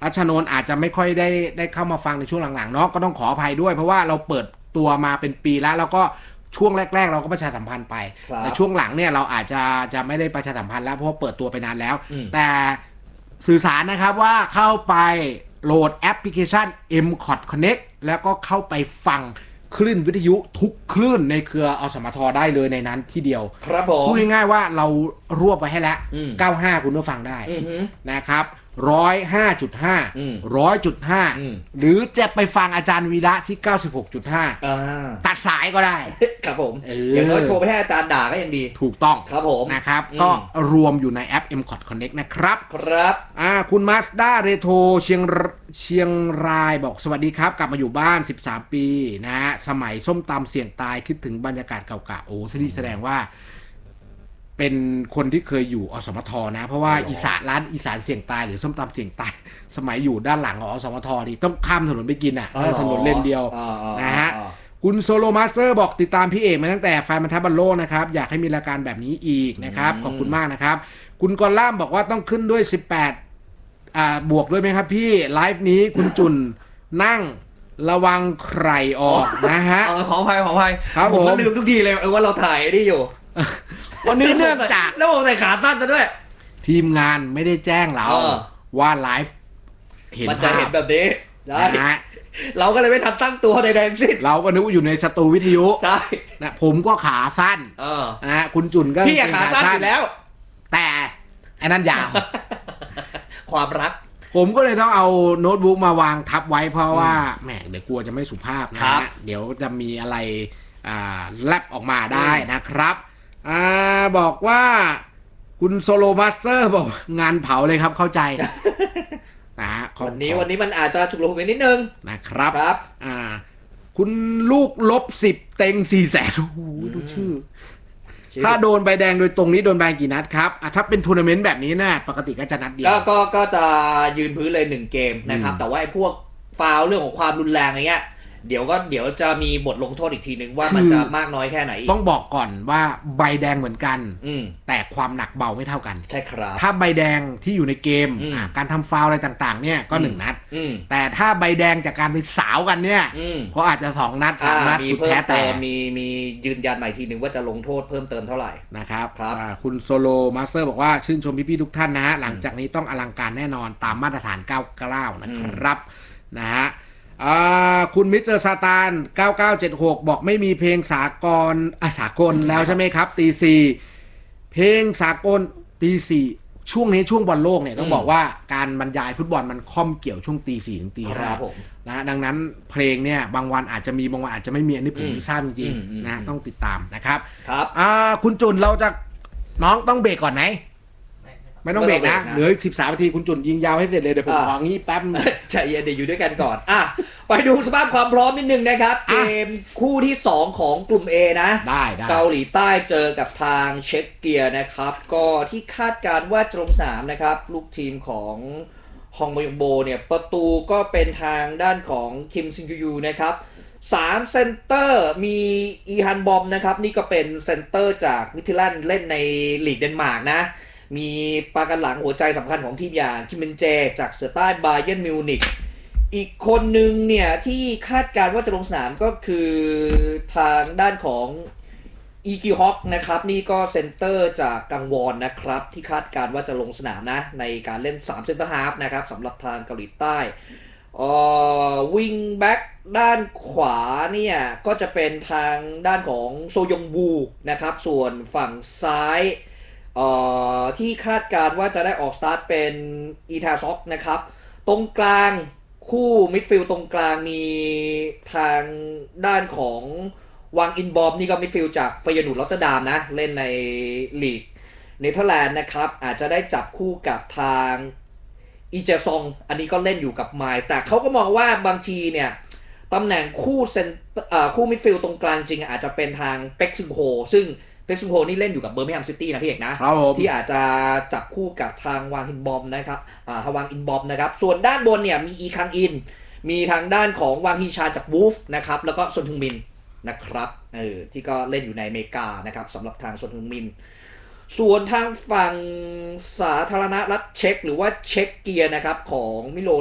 รัชนนท์อาจจะไม่ค่อยได้เข้ามาฟังในช่วงหลังๆเนาะก็ต้องขออภัยด้วยเพราะว่าเราเปิดตัวมาเป็นปีแล้วก็ช่วงแรกๆเราก็ประชาสัมพันธ์ไปแต่ช่วงหลังเนี่ยเราอาจจะไม่ได้ประชาสัมพันธ์แล้วเพราะว่าเปิดตัวไปนานแล้วแต่สื่อสารนะครับว่าเข้าไปโหลดแอปพลิเคชัน MCOT Connect แล้วก็เข้าไปฟังคลื่นวิทยุทุกคลื่นในเครืออสมทได้เลยในนั้นที่เดียวครับผมพูดง่ายๆว่าเรารวบไปให้แล้ว95คุณก็ฟังได้นะครับ105.5 100.5 หรือจะไปฟังอาจารย์วีระที่ 96.5 ตัดสายก็ได้ครับผมอย่างน้อยโทรไปให้อาจารย์ด่าก็ยังดีถูกต้องครับผมนะครับก็รวมอยู่ในแอป MCOT Connect นะครับครับคุณมาสด้าเรโทรเชียงรายบอกสวัสดีครับกลับมาอยู่บ้าน13ปีนะฮะสมัยส้มตำเสี่ยงตายคิดถึงบรรยากาศเก่าๆโอ้แสดงว่าเป็นคนที่เคยอยู่อสมทนะเพราะว่าร้านอีสานเสี่ยงตายหรือส้มตำเสี่ยงตายสมัยอยู่ด้านหลังของอสมทนี่ต้องข้ามถนนไปกินถนนเลนเดียวนะฮะคุณโซโลมาสเตอร์บอกติดตามพี่เอกมาตั้งแต่แฟนมันทับบอลโลกนะครับอยากให้มีรายการแบบนี้อีกนะครับขอบคุณมากนะครับคุณกอล่ามบอกว่าต้องขึ้นด้วย18บวกด้วยไหมครับพี่ไลฟ์นี้คุณจุนนั่งระวังใครออกนะฮะขออภัยครับผมลืมทุกทีเลยว่าเราถ่ายนี่อยู่วันนี้เนื่องจากแล้วผมใส่ขาตั้นด้วยทีมงานไม่ได้แจ้งเราว่าไลฟ์มันจะเห็นแบบนี้นะเราก็เลยไม่ทันตั้งตัวในแดงสิ้นเราก็นึกว่าอยู่ในสตูวิทยุใช่นะผมก็ขาสั้นนะคุณจุนก็พี่ขาสั้นอยู่แล้วแต่อันนั้นยาวความรักผมก็เลยต้องเอาโน้ตบุ๊กมาวางทับไว้เพราะว่าแหมเดี๋ยวกลัวจะไม่สุภาพนะเดี๋ยวจะมีอะไรแลบออกมาได้นะครับบอกว่าคุณโซโลมาสเตอร์บอกงานเผาเลยครับเข้าใจนะวันนี้มันอาจจะฉุกละหุกไปนิดนึงนะครับคุณลูกลบ10เต็ง400,000โอ้โหดูชื่อถ้าโดนใบแดงโดยตรงนี้โดนใบกี่นัดครับถ้าเป็นทัวร์นาเมนต์แบบนี้นะปกติก็จะนัดเดียวก็จะยืนพื้นเลย1เกมนะครับแต่ว่าไอ้พวกฟาวล์เรื่องของความรุนแรงอะไรเงี้ยเดี๋ยวจะมีบทลงโทษอีกทีนึงว่ามันจะมากน้อยแค่ไหนต้องบอกก่อนว่าใบแดงเหมือนกันแต่ความหนักเบาไม่เท่ากันใช่ครับถ้าใบแดงที่อยู่ในเกมการทำฟาวล์อะไรต่างๆเนี่ยก็1นัดแต่ถ้าใบแดงจากการไปสาวกันเนี่ยก็อาจจะ2นัด3นัดสุดแท้แต่มียืนยันใหม่ทีนึงว่าจะลงโทษเพิ่มเติมเท่าไหร่นะครับคุณโซโลมาสเตอร์บอกว่าชื่นชมพี่ๆทุกท่านนะฮะหลังจากนี้ต้องอลังการแน่นอนตามมาตรฐาน99นะครับนะฮะคุณมิสเตอร์ซาตาน9976บอกไม่มีเพลงสากลแล้วใช่ไหมครับตีสี่เพลงสากลตีสี่ช่วงนี้ช่วงบอลโลกเนี่ยต้องบอกว่าการบรรยายฟุตบอลมันค่อมเกี่ยวช่วงตีสี่ถึงตีห้านะดังนั้นเพลงเนี่ยบางวันอาจจะมีบางวันอาจจะไม่มีอันนี้ผมไม่ทราบจริงๆนะต้องติดตามนะครับคุณจุนเราจะน้องต้องเบรกก่อนไหมไม่ต้องเบรกนะเหลือ13นาทีคุณจุนยิงยาวให้เสร็จเลยเดี๋ยวผมของี้แป๊บใจเย็นเดี๋ยวอยู่ด้วยกันก่อนไปดูสภาพความพร้อมนิดนึงนะครับเกมคู่ที่2ของกลุ่ม A นะได้เกาหลีใต้เจอกับทางเช็กเกียนะครับก็ที่คาดการว่าจะลงสนามนะครับลูกทีมของฮองมยงโบเนี่ยประตูก็เป็นทางด้านของคิมซินยูนะครับ3เซนเตอร์มีอีฮันบอมนะครับนี่ก็เป็นเซนเตอร์จากมิทิลันเล่นในลีกเดนมาร์กนะมีปากันหลังหัวใจสำคัญของทีมอย่างคิมเบนเจจากเสือใต้บาเยิร์นมิวนิกอีกคนหนึ่งเนี่ยที่คาดการว่าจะลงสนามก็คือทางด้านของอีกิฮอกนะครับนี่ก็เซนเตอร์จากกังวอนนะครับที่คาดการว่าจะลงสนามนะในการเล่น3เซนเตอร์ฮาล์ฟนะครับสำหรับทางเกาหลีใต้วิงแบ็กด้านขวาเนี่ยก็จะเป็นทางด้านของโซยงบูนะครับส่วนฝั่งซ้ายที่คาดการว่าจะได้ออกสตาร์ทเป็นอีทาซ็อกนะครับตรงกลางคู่มิดฟิลด์ตรงกลางมีทางด้านของวังอินบอมนี่ก็มิดฟิลด์จากเฟยนูรรอตเตอร์ดามนะเล่นในลีกเนเธอร์แลนด์นะครับอาจจะได้จับคู่กับทางอีเจซองอันนี้ก็เล่นอยู่กับไมล์แต่เขาก็มองว่าบางทีเนี่ยตำแหน่งคู่มิดฟิลด์ตรงกลางจริงอาจจะเป็นทางเป็กซึงโฮซึ่งเป็กซุงโฮนี่เล่นอยู่กับเบอร์มิงแฮมซิตี้นะพี่เอกนะที่อาจจะจับคู่กับทางวางอินบอมนะครับวางอินบอมนะครับส่วนด้านบนเนี่ยมีอีคังอินมีทางด้านของวางฮีชาจากวูฟนะครับแล้วก็ซนฮึงมินนะครับที่ก็เล่นอยู่ในอเมริกานะครับสำหรับทางซนฮึงมินส่วนทางฝั่งสาธารณรัฐเช็กหรือว่าเช็กเกียนะครับของมิโล